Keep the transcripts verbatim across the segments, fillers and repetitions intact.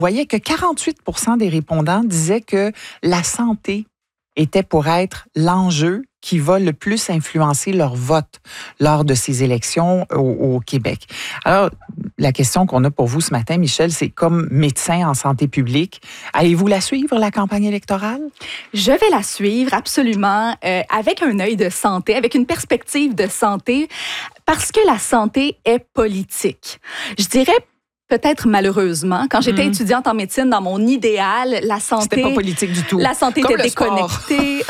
voyait que quarante-huit pour cent des répondants disaient que la santé était pour être l'enjeu qui va le plus influencer leur vote lors de ces élections au, au Québec. Alors, la question qu'on a pour vous ce matin, Michel, c'est comme médecin en santé publique, allez-vous la suivre, la campagne électorale? Je vais la suivre, absolument, euh, avec un œil de santé, avec une perspective de santé, parce que la santé est politique. Je dirais peut-être malheureusement, quand j'étais mmh. étudiante en médecine, dans mon idéal, la santé... C'était pas politique du tout. La santé Comme était déconnectée.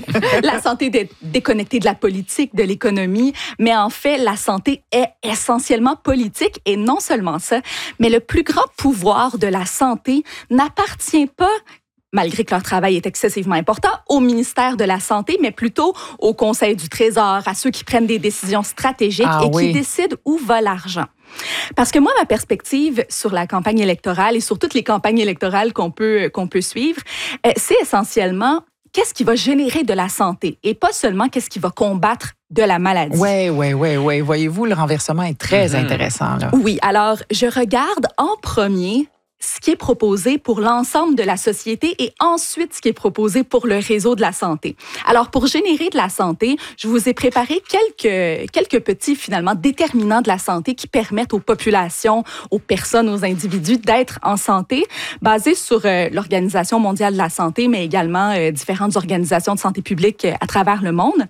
La santé était déconnectée de la politique, de l'économie. Mais en fait, la santé est essentiellement politique. Et non seulement ça, mais le plus grand pouvoir de la santé n'appartient pas, malgré que leur travail est excessivement important, au ministère de la Santé, mais plutôt au Conseil du Trésor, à ceux qui prennent des décisions stratégiques ah, et oui. qui décident où va l'argent. Parce que moi, ma perspective sur la campagne électorale et sur toutes les campagnes électorales qu'on peut, qu'on peut suivre, c'est essentiellement qu'est-ce qui va générer de la santé et pas seulement qu'est-ce qui va combattre de la maladie. Oui, oui, oui, oui. Voyez-vous, le renversement est très mmh. intéressant. Là. Oui, alors je regarde en premier ce qui est proposé pour l'ensemble de la société et ensuite ce qui est proposé pour le réseau de la santé. Alors, pour générer de la santé, je vous ai préparé quelques, quelques petits, finalement, déterminants de la santé qui permettent aux populations, aux personnes, aux individus d'être en santé, basés sur euh, l'Organisation mondiale de la santé, mais également euh, différentes organisations de santé publique euh, à travers le monde.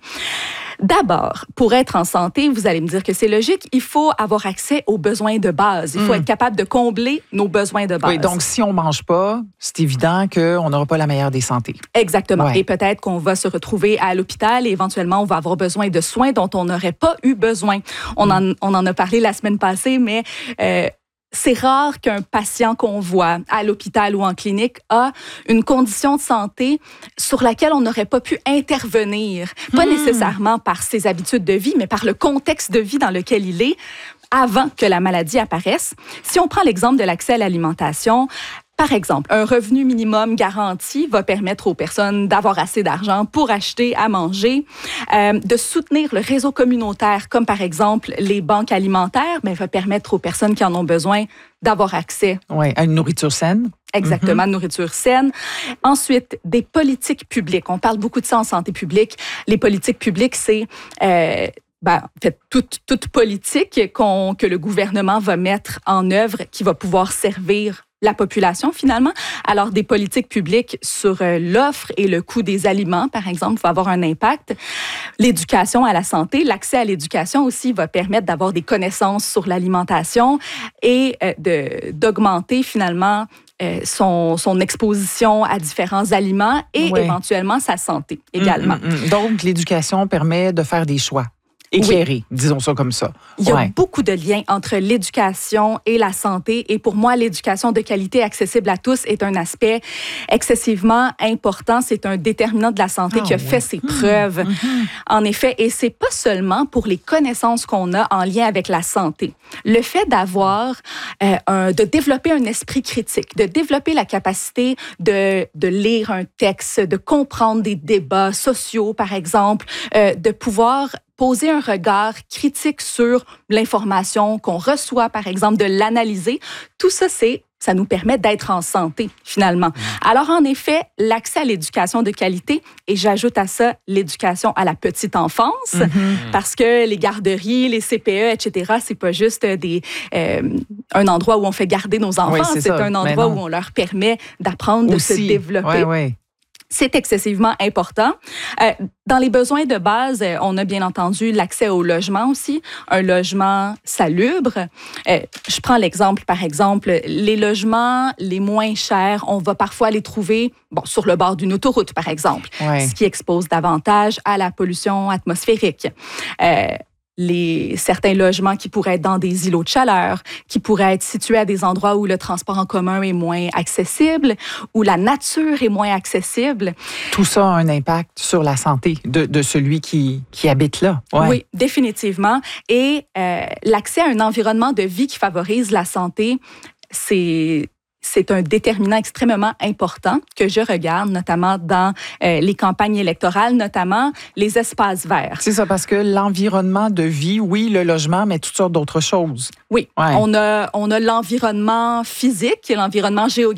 D'abord, pour être en santé, vous allez me dire que c'est logique, il faut avoir accès aux besoins de base. Il faut mmh. être capable de combler nos besoins de base. Oui, donc si on ne mange pas, c'est évident qu'on n'aura pas la meilleure des santé. Exactement. Ouais. Et peut-être qu'on va se retrouver à l'hôpital et éventuellement, on va avoir besoin de soins dont on n'aurait pas eu besoin. On, mmh. en, on en a parlé la semaine passée, mais... Euh, c'est rare qu'un patient qu'on voit à l'hôpital ou en clinique a une condition de santé sur laquelle on n'aurait pas pu intervenir. Pas mmh. nécessairement par ses habitudes de vie, mais par le contexte de vie dans lequel il est avant que la maladie apparaisse. Si on prend l'exemple de l'accès à l'alimentation, par exemple, un revenu minimum garanti va permettre aux personnes d'avoir assez d'argent pour acheter à manger, euh, de soutenir le réseau communautaire, comme par exemple les banques alimentaires, mais va permettre aux personnes qui en ont besoin d'avoir accès. Oui, à une nourriture saine. Exactement, mm-hmm. nourriture saine. Ensuite, des politiques publiques. On parle beaucoup de ça en santé publique. Les politiques publiques, c'est... Euh, Ben, en fait, toute, toute politique qu'on, que le gouvernement va mettre en œuvre qui va pouvoir servir la population, finalement. Alors, des politiques publiques sur euh, l'offre et le coût des aliments, par exemple, va avoir un impact. L'éducation à la santé, l'accès à l'éducation aussi va permettre d'avoir des connaissances sur l'alimentation et euh, de, d'augmenter, finalement, euh, son, son exposition à différents aliments et oui. éventuellement sa santé également. Mmh, mmh, mmh. Donc, l'éducation permet de faire des choix. Éclairé, oui. disons ça comme ça. Il y a ouais. beaucoup de liens entre l'éducation et la santé. Et pour moi, l'éducation de qualité accessible à tous est un aspect excessivement important. C'est un déterminant de la santé ah, qui a ouais. fait ses mmh. preuves. Mmh. En effet, et c'est pas seulement pour les connaissances qu'on a en lien avec la santé. Le fait d'avoir, euh, un, de développer un esprit critique, de développer la capacité de, de lire un texte, de comprendre des débats sociaux, par exemple, euh, de pouvoir poser un regard critique sur l'information qu'on reçoit, par exemple, de l'analyser. Tout ça, c'est, ça nous permet d'être en santé, finalement. Mmh. Alors, en effet, l'accès à l'éducation de qualité, et j'ajoute à ça l'éducation à la petite enfance, mmh. parce que les garderies, les C P E, et cetera, c'est pas juste des, euh, un endroit où on fait garder nos enfants, oui, c'est, c'est un endroit où on leur permet d'apprendre, Aussi. de se développer. Ouais, ouais. C'est excessivement important. Euh, dans les besoins de base, euh, on a bien entendu l'accès au logement aussi, un logement salubre. Euh, je prends l'exemple, par exemple, les logements les moins chers, on va parfois les trouver bon, sur le bord d'une autoroute, par exemple, ouais. ce qui expose davantage à la pollution atmosphérique. Euh, Les, certains logements qui pourraient être dans des îlots de chaleur, qui pourraient être situés à des endroits où le transport en commun est moins accessible, où la nature est moins accessible. Tout ça a un impact sur la santé de, de celui qui, qui habite là. Ouais. Oui, définitivement. Et euh, l'accès à un environnement de vie qui favorise la santé, c'est... C'est un déterminant extrêmement important que je regarde, notamment dans euh, les campagnes électorales, notamment les espaces verts. C'est ça, parce que l'environnement de vie, oui, le logement, mais toutes sortes d'autres choses. Oui, ouais. on a, on a l'environnement physique et l'environnement géographique